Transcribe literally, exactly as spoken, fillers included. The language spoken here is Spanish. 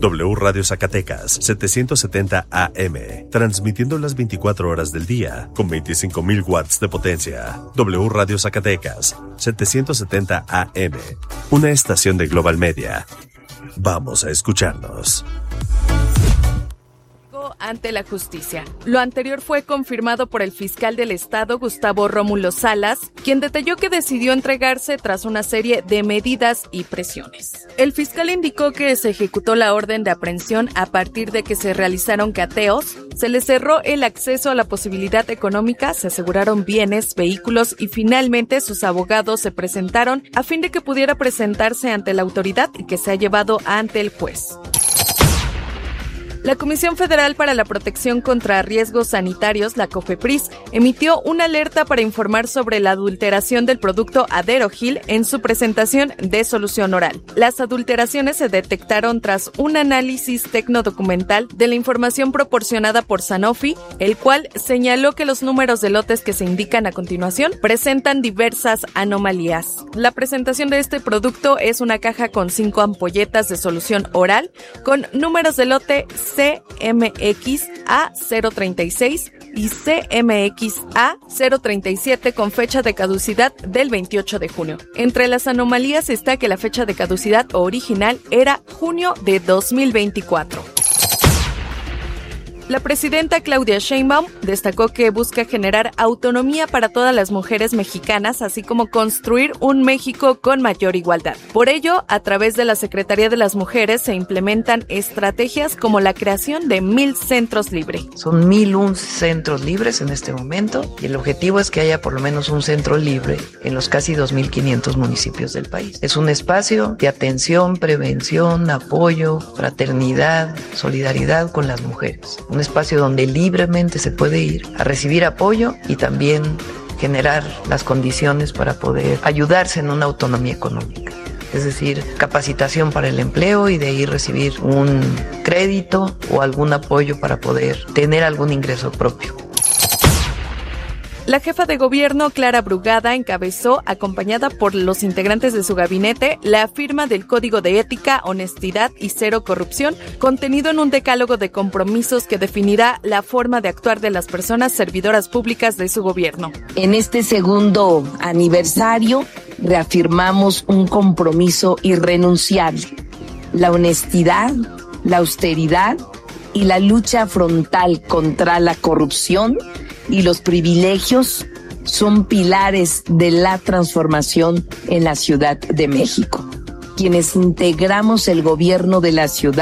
W Radio Zacatecas, setecientos setenta A M, transmitiendo las veinticuatro horas del día con veinticinco mil watts de potencia. W Radio Zacatecas, setecientos setenta A M, una estación de Global Media. Vamos a escucharnos. Ante la justicia. Lo anterior fue confirmado por el fiscal del estado, Gustavo Rómulo Salas, quien detalló que decidió entregarse tras una serie de medidas y presiones. El fiscal indicó que se ejecutó la orden de aprehensión a partir de que se realizaron cateos, se le cerró el acceso a la posibilidad económica, se aseguraron bienes, vehículos y finalmente sus abogados se presentaron a fin de que pudiera presentarse ante la autoridad y que se ha llevado ante el juez. La Comisión Federal para la Protección contra Riesgos Sanitarios, la COFEPRIS, emitió una alerta para informar sobre la adulteración del producto Adderall en su presentación de solución oral. Las adulteraciones se detectaron tras un análisis tecnodocumental de la información proporcionada por Sanofi, el cual señaló que los números de lotes que se indican a continuación presentan diversas anomalías. La presentación de este producto es una caja con cinco ampolletas de solución oral con números de lote C M X A cero treinta y seis y C M X A cero treinta y siete con fecha de caducidad del veintiocho de junio. Entre las anomalías está que la fecha de caducidad original era junio de dos mil veinticuatro. La presidenta Claudia Sheinbaum destacó que busca generar autonomía para todas las mujeres mexicanas, así como construir un México con mayor igualdad. Por ello, a través de la Secretaría de las Mujeres se implementan estrategias como la creación de mil centros libres. Son mil un centros libres en este momento y el objetivo es que haya por lo menos un centro libre en los casi dos mil quinientos municipios del país. Es un espacio de atención, prevención, apoyo, fraternidad, solidaridad con las mujeres. Un espacio donde libremente se puede ir a recibir apoyo y también generar las condiciones para poder ayudarse en una autonomía económica. Es decir, capacitación para el empleo y de ahí recibir un crédito o algún apoyo para poder tener algún ingreso propio. La jefa de gobierno, Clara Brugada, encabezó, acompañada por los integrantes de su gabinete, la firma del Código de Ética, Honestidad y Cero Corrupción, contenido en un decálogo de compromisos que definirá la forma de actuar de las personas servidoras públicas de su gobierno. En este segundo aniversario, reafirmamos un compromiso irrenunciable: la honestidad, la austeridad y la lucha frontal contra la corrupción y los privilegios son pilares de la transformación en la Ciudad de México. Quienes integramos el gobierno de la ciudad